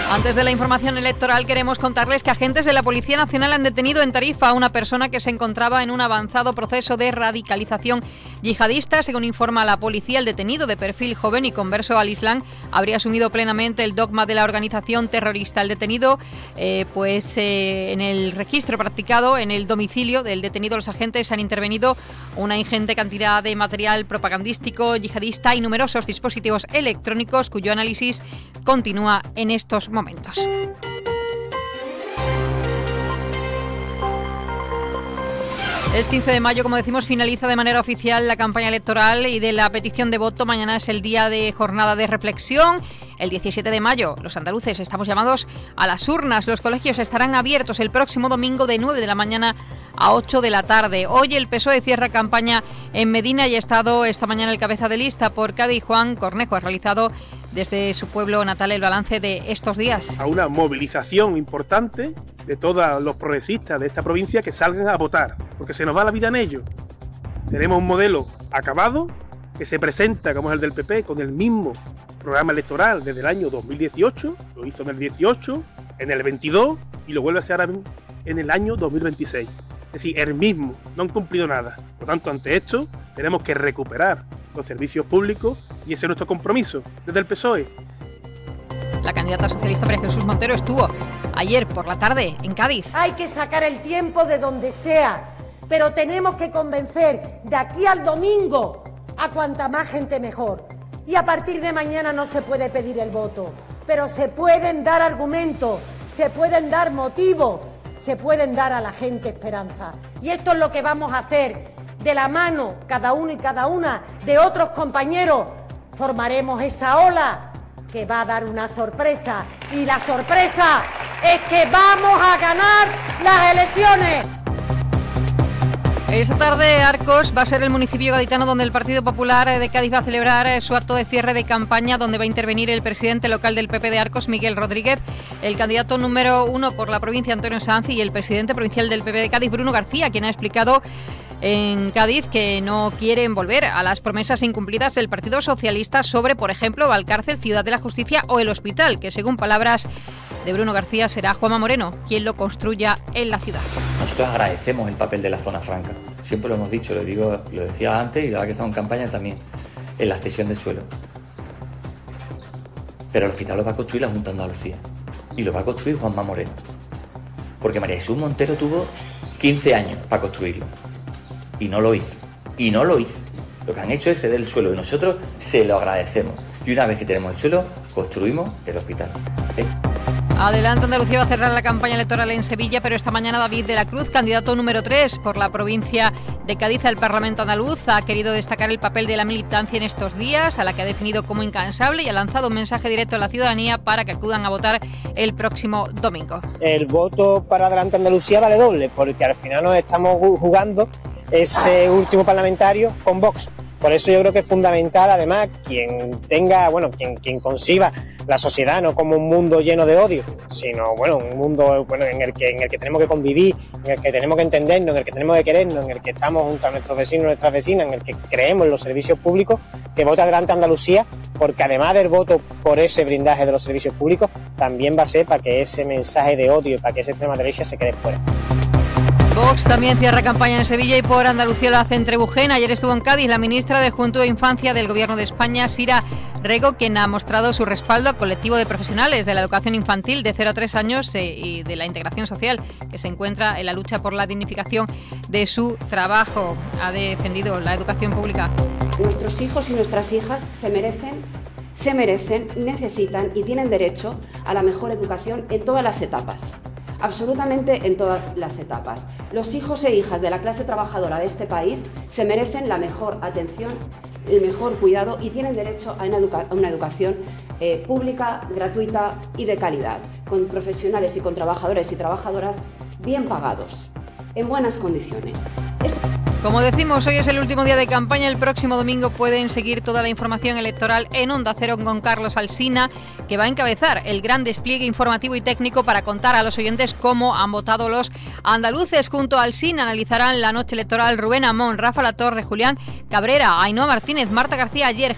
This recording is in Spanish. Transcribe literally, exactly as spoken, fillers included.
Antes de la información electoral queremos contarles que agentes de la Policía Nacional han detenido en Tarifa a una persona que se encontraba en un avanzado proceso de radicalización yihadista. Según informa la policía, el detenido, de perfil joven y converso al Islam, habría asumido plenamente el dogma de la organización terrorista. El detenido, eh, pues eh, en el registro practicado en el domicilio del detenido, los agentes han intervenido una ingente cantidad de material propagandístico yihadista y numerosos dispositivos electrónicos cuyo análisis continúa en estos momentos. Es quince de mayo, como decimos, finaliza de manera oficial la campaña electoral y de la petición de voto. Mañana es el día de jornada de reflexión. El diecisiete de mayo, los andaluces estamos llamados a las urnas. Los colegios estarán abiertos el próximo domingo de nueve de la mañana a ocho de la tarde. Hoy el P S O E cierra campaña en Medina y ha estado esta mañana el cabeza de lista por Cádiz. Juan Cornejo ha realizado desde su pueblo natal el balance de estos días. A una movilización importante de todos los progresistas de esta provincia que salgan a votar, porque se nos va la vida en ello. Tenemos un modelo acabado que se presenta, como es el del P P, con el mismo programa electoral desde el año dos mil dieciocho, lo hizo en el dieciocho, en el veintidós y lo vuelve a hacer ahora en el año dos mil veintiséis. Es decir, el mismo, no han cumplido nada. Por lo tanto, ante esto, tenemos que recuperar los servicios públicos y ese es nuestro compromiso desde el P S O E. La candidata socialista María Jesús Montero estuvo ayer por la tarde en Cádiz. Hay que sacar el tiempo de donde sea, pero tenemos que convencer de aquí al domingo a cuanta más gente mejor. Y a partir de mañana no se puede pedir el voto, pero se pueden dar argumentos, se pueden dar motivos, se pueden dar a la gente esperanza. Y esto es lo que vamos a hacer de la mano, cada uno y cada una de otros compañeros. Formaremos esa ola que va a dar una sorpresa. Y la sorpresa es que vamos a ganar las elecciones. Esta tarde Arcos va a ser el municipio gaditano donde el Partido Popular de Cádiz va a celebrar su acto de cierre de campaña, donde va a intervenir el presidente local del P P de Arcos, Miguel Rodríguez, el candidato número uno por la provincia, Antonio Sanz, y el presidente provincial del P P de Cádiz, Bruno García, quien ha explicado en Cádiz que no quieren volver a las promesas incumplidas del Partido Socialista sobre, por ejemplo, Valcárcel, Ciudad de la Justicia o el hospital, que según palabras de Bruno García será Juanma Moreno quien lo construya en la ciudad. Nosotros agradecemos el papel de la zona franca, siempre lo hemos dicho, lo digo, lo decía antes y ahora que estamos en campaña también, en la cesión del suelo. Pero el hospital lo va a construir la Junta de Andalucía y lo va a construir Juanma Moreno, porque María Jesús Montero tuvo quince años para construirlo y no lo hizo, y no lo hizo. Lo que han hecho es ceder el suelo y nosotros se lo agradecemos. Y una vez que tenemos el suelo, construimos el hospital. ¿Eh? Adelante Andalucía va a cerrar la campaña electoral en Sevilla, pero esta mañana David de la Cruz, candidato número tres por la provincia de Cádiz al Parlamento andaluz, ha querido destacar el papel de la militancia en estos días, a la que ha definido como incansable, y ha lanzado un mensaje directo a la ciudadanía para que acudan a votar el próximo domingo. El voto para Adelante Andalucía vale doble, porque al final nos estamos jugando ese último parlamentario con Vox. Por eso yo creo que es fundamental, además, quien tenga, bueno, quien, quien conciba la sociedad no como un mundo lleno de odio, sino, bueno, un mundo bueno, en el que en el que tenemos que convivir, en el que tenemos que entendernos, en el que tenemos que querernos, en el que estamos junto a nuestros vecinos y nuestras vecinas, en el que creemos en los servicios públicos, que vote Adelante Andalucía, porque además del voto por ese blindaje de los servicios públicos, también va a ser para que ese mensaje de odio y para que esa extrema derecha se quede fuera. Vox también cierra campaña en Sevilla y por Andalucía lo hace en Trebujén. Ayer estuvo en Cádiz la ministra de Juventud e Infancia del Gobierno de España, Sira Rego, quien ha mostrado su respaldo al colectivo de profesionales de la educación infantil de cero a tres años eh, y de la integración social, que se encuentra en la lucha por la dignificación de su trabajo. Ha defendido la educación pública. Nuestros hijos y nuestras hijas se merecen, se merecen, necesitan y tienen derecho a la mejor educación en todas las etapas. Absolutamente en todas las etapas. Los hijos e hijas de la clase trabajadora de este país se merecen la mejor atención, el mejor cuidado y tienen derecho a una, educa- a una educación eh, pública, gratuita y de calidad, con profesionales y con trabajadores y trabajadoras bien pagados, en buenas condiciones. Esto... Como decimos, hoy es el último día de campaña. El próximo domingo pueden seguir toda la información electoral en Onda Cero con Carlos Alsina, que va a encabezar el gran despliegue informativo y técnico para contar a los oyentes cómo han votado los andaluces. Junto a Alsina analizarán la noche electoral Rubén Amón, Rafa Latorre, Julián Cabrera, Ainhoa Martínez, Marta García Ayer,